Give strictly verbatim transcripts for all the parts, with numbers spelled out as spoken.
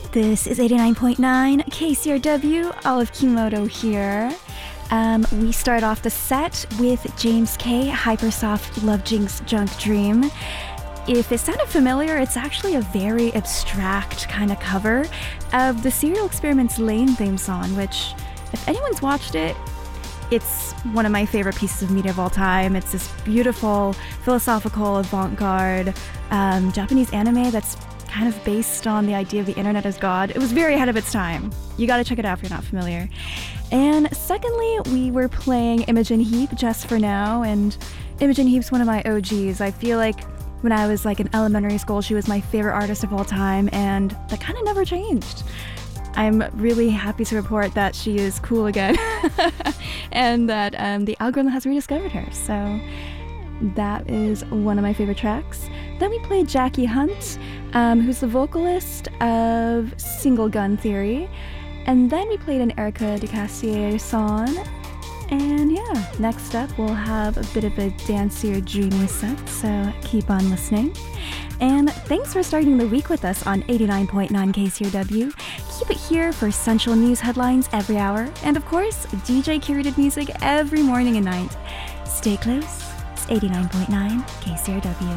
This is eighty-nine point nine K C R W, Olive Kimoto here. Um, we start off the set with James K, Hypersoft Love Jinx Junk Dream. If it sounded familiar, it's actually a very abstract kind of cover of the Serial Experiments Lane theme song, which, if anyone's watched it, it's one of my favorite pieces of media of all time. It's this beautiful, philosophical, avant-garde um, Japanese anime that's kind of based on the idea of the internet as God. It was very ahead of its time. You gotta check it out if you're not familiar. And secondly, we were playing Imogen Heap, Just For Now, and Imogen Heap's one of my O Gs. I feel like when I was like in elementary school, she was my favorite artist of all time, and that kind of never changed. I'm really happy to report that she is cool again and that um, the algorithm has rediscovered her. So that is one of my favorite tracks. Then we played Jackie Hunt, um, who's the vocalist of Single Gun Theory. And then we played an Erica DeCassier song. And yeah, next up we'll have a bit of a dancier, dreamy set, so keep on listening. And thanks for starting the week with us on eighty-nine point nine K C R W. Keep it here for essential news headlines every hour, and of course, D J curated music every morning and night. Stay close. It's eighty-nine point nine K C R W.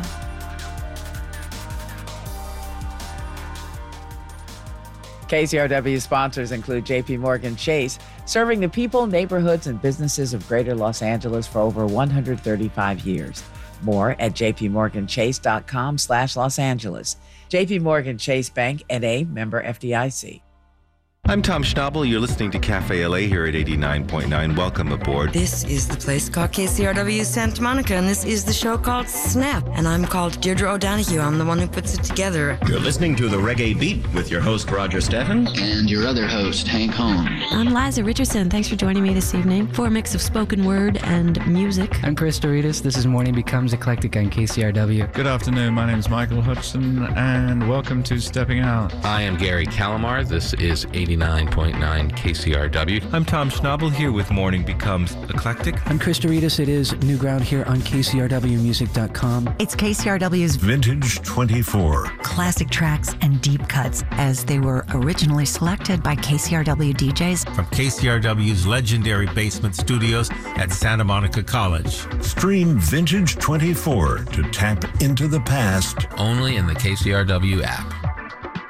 K C R W sponsors include J P Morgan Chase, serving the people, neighborhoods, and businesses of Greater Los Angeles for over one hundred thirty-five years. More at jpmorganchase.com slash Los Angeles. J P Morgan Chase Bank, N A, member F D I C. I'm Tom Schnabel. You're listening to Cafe L A here at eighty-nine point nine. Welcome aboard. This is the place called K C R W Santa Monica, and this is the show called Snap. And I'm called Deirdre O'Donoghue. I'm the one who puts it together. You're listening to The Reggae Beat with your host, Roger Steffens. And your other host, Hank Holmes. I'm Liza Richardson. Thanks for joining me this evening for a mix of spoken word and music. I'm Chris Doritas. This is Morning Becomes Eclectic on K C R W. Good afternoon. My name is Michael Hudson, and welcome to Stepping Out. I am Gary Calamar. This is eighty-nine point nine K C R W. I'm Tom Schnabel here with Morning Becomes Eclectic. I'm Chris Doritas. It is New Ground here on K C R W music dot com. It's K C R W's Vintage twenty-four. Classic tracks and deep cuts as they were originally selected by K C R W D Js. From K C R W's legendary basement studios at Santa Monica College. Stream Vintage twenty-four to tap into the past. Only in the K C R W app.